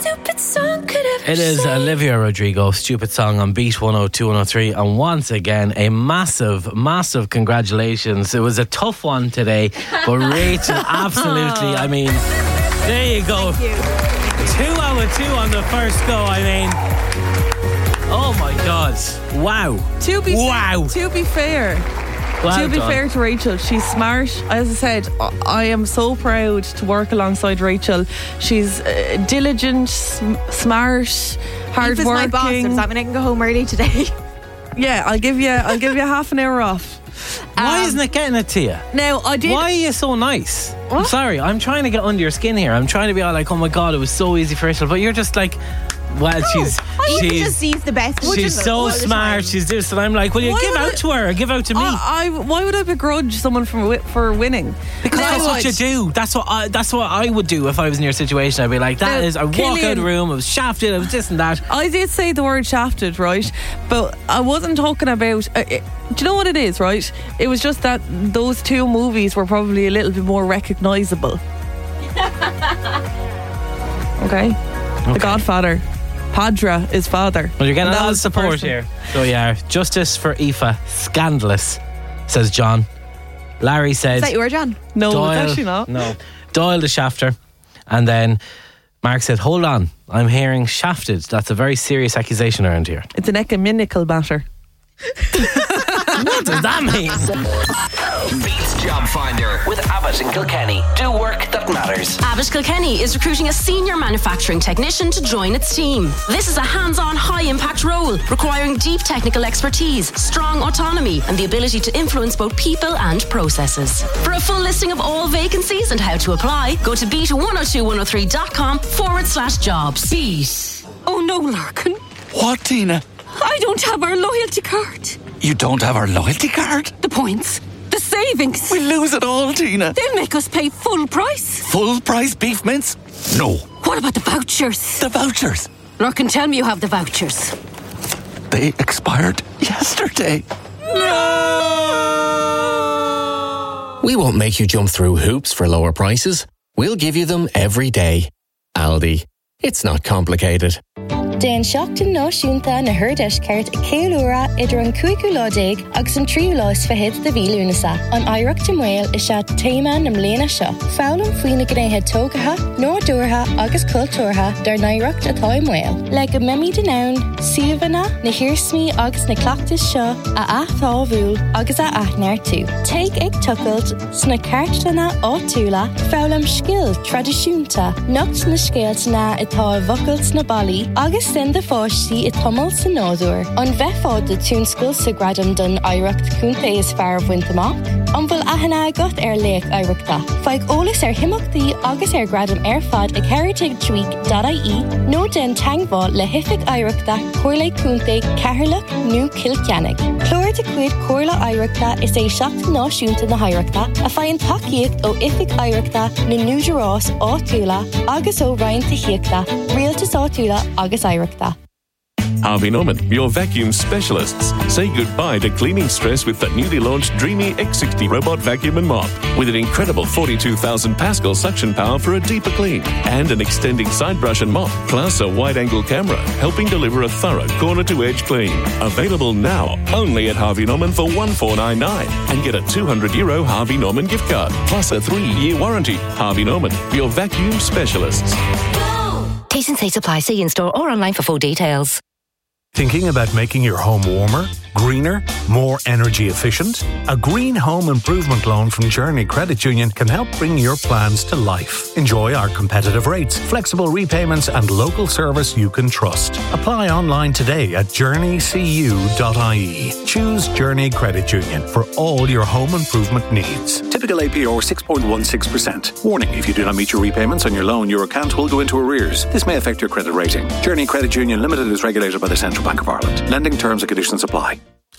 stupid song could ever It is say. Olivia Rodrigo, Stupid Song on Beat 102, 103. And once again, a massive, massive congratulations. It was a tough one today, but Rachel, absolutely, I mean, there you go. Thank you. 2 out of 2 on the first go, I mean. Oh my God. Wow. To be fair, Well to be done. fair to Rachel, she's smart. As I said, I am so proud to work alongside Rachel. She's diligent, smart, hard Aoife's my boss, so working. does that mean I can go home early today? Yeah, I'll give you half an hour off. Why isn't it getting it to you? Now I did. Why are you so nice? I'm What? sorry, I'm trying to get under your skin here. I'm trying to be all like, oh my God, it was so easy for Rachel. But you're just like, well, she's just sees the best. she's so smart. She's this, and I'm like, well, you Why give would out to her, give out to me. Why would I begrudge someone for winning? Because Now, that's what you do. That's what I would do if I was in your situation. I'd be like, Now, I walk out of Cillian- the room, I was shafted, I was this and that. I did say the word shafted, right? But I wasn't talking about. Do you know what it is, right? It was just that those two movies were probably a little bit more recognisable. Okay? The Godfather. Padra is father. Well, you're getting And a that lot of was the support person. here. So yeah, justice for Aoife, scandalous, says John. Larry said, Is that your John? No, Doyle, it's actually not. No, Doyle the shafter. And then Mark said, hold on, I'm hearing shafted. That's a very serious accusation around here. It's an ecumenical matter. What does that mean? Beats Job Finder with Abbott and Kilkenny. Do work that matters. Abbott Kilkenny is recruiting a senior manufacturing technician to join its team. This is a hands-on, high-impact role requiring deep technical expertise, strong autonomy, and the ability to influence both people and processes. For a full listing of all vacancies and how to apply, go to beat102103.com/jobs. Beat. Oh no, Larkin. What, Tina? I don't have our loyalty card. You don't have our loyalty card? The points. The savings. We lose it all, Tina. They'll make us pay full price. Full price beef mince? No. What about the vouchers? The vouchers. Larkin, tell me you have the vouchers. They expired yesterday. We won't make you jump through hoops for lower prices. We'll give you them every day. Aldi. It's not complicated. Den seachtain náisiúnta na Hurdeis ceart céalúra idir an cuicúláidéig agus an tríúlás fehéad de bhílúnasa. An Oidhreacht Mhail is se téime na mléana seo. Fálam faoina gnéithe tógatha, nódúrtha agus cultúrtha dar Oidhreacht atá i Mhail. Le go mimi den ann, siomhanna na hirsmí agus na clachtas seo a athtábhúil agus a aithnear tú. Take ag tucailt sna cartlanna áitiúla fálam scill tradiisiúnta, nocht na scéaltainna atá bhocailt na bailí agus sin de fáistí I tomul sa nádúr. An bheitfád de túnscoil sa gradam don Oidhreacht cúnta is fear bhaint amach. An bhfuil aithne agat léach Oidhreachta. Feadh eolas himachtaí agus gradam fad ag heritage-week.ie nó den teangmhá le hific Oidhreachta chuirla cúnta Cathairleach nó Kilkennig. Clúir de cuid chuirla Oidhreachta is seachtain náisiúnta na Oidhreachta a fáin tacaíocht ó ific Oidhreachta na núidirrás áitiúla agus ó roinnta hiachta, rialtas áitiúla agus Oidhreachta. Harvey Norman, your vacuum specialists. Say goodbye to cleaning stress with the newly launched Dreamy X60 robot vacuum and mop. With an incredible 42,000 Pascal suction power for a deeper clean and an extending side brush and mop, plus a wide-angle camera, helping deliver a thorough corner-to-edge clean. Available now only at Harvey Norman for €1499 and get a €200 Harvey Norman gift card, plus a 3-year warranty. Harvey Norman, your vacuum specialists. Taste and Say supply. See in-store or online for full details. Thinking about making your home warmer, greener, more energy efficient? A green home improvement loan from Journey Credit Union can help bring your plans to life. Enjoy our competitive rates, flexible repayments and local service you can trust. Apply online today at journeycu.ie. Choose Journey Credit Union for all your home improvement needs. Typical APR 6.16%. Warning, if you do not meet your repayments on your loan, your account will go into arrears. This may affect your credit rating. Journey Credit Union Limited is regulated by the Central Bank of Ireland. Lending terms and conditions apply.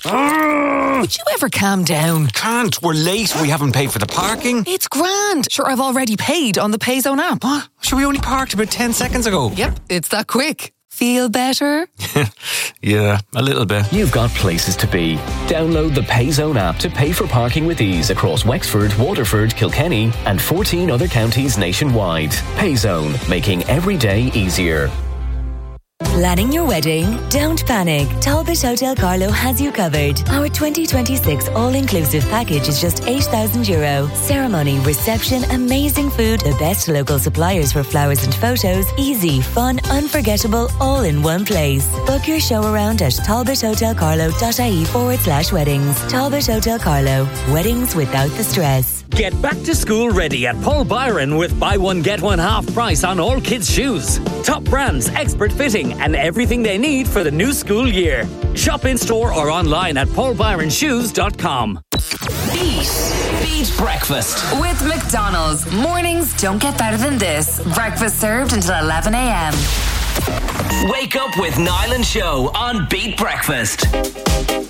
Would you ever calm down? Can't. We're late. We haven't paid for the parking. It's grand. Sure, I've already paid on the Payzone app. What? Sure, we only parked about 10 seconds ago. Yep, it's that quick. Feel better? Yeah, a little bit. You've got places to be. Download the Payzone app to pay for parking with ease across Wexford, Waterford, Kilkenny and 14 other counties nationwide. Payzone, making every day easier. Planning your wedding? Don't panic. Talbot Hotel Carlo has you covered. Our 2026 all-inclusive package is just €8,000. Ceremony, reception, amazing food, the best local suppliers for flowers and photos, easy, fun, unforgettable, all in one place. Book your show around at talbothotelcarlo.ie/weddings. Talbot Hotel Carlo. Weddings without the stress. Get back to school ready at Paul Byron with buy one get one half price on all kids' shoes. Top brands, expert fitting and everything they need for the new school year. Shop in store or online at paulbyronshoes.com. Beat Breakfast. With McDonald's. Mornings don't get better than this. Breakfast served until 11 a.m. Wake up with Niall and Show on Beat Breakfast.